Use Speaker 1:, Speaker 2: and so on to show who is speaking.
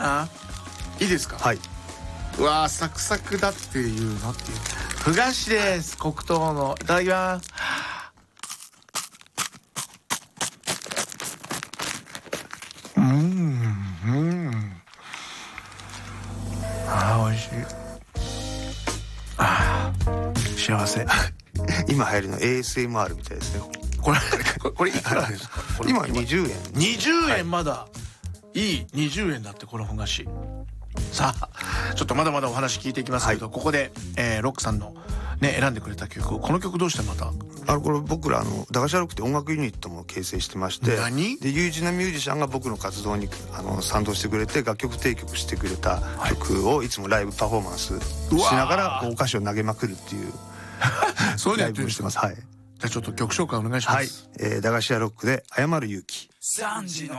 Speaker 1: いいですか。
Speaker 2: はい。
Speaker 1: うわー、サクサクだっていうのっていうふ菓子です。黒糖の。いただきます。美味しい。幸せ。
Speaker 2: 今流行りの ASMR みたいですね。
Speaker 1: これいくらですか。
Speaker 2: 今20円。
Speaker 1: 20円、まだいい20円だって、このふ菓子。さあちょっとまだまだお話聞いていきますけど、ここで、ロックさんのね選んでくれた曲、この曲どうしてまた。
Speaker 2: これ僕ら駄菓子屋ロックって音楽ユニットも形成してまして、で友人のミュージシャンが僕の活動に賛同してくれて楽曲提供してくれた曲をいつもライブパフォーマンスしながらお菓子を投げまくるっていう
Speaker 1: そういうの
Speaker 2: ライ
Speaker 1: やってるんですか。
Speaker 2: ブをしてます。はい。
Speaker 1: じゃあちょっと曲紹介お願いします。
Speaker 2: 駄菓子屋ロックで謝る勇気。
Speaker 3: 3時の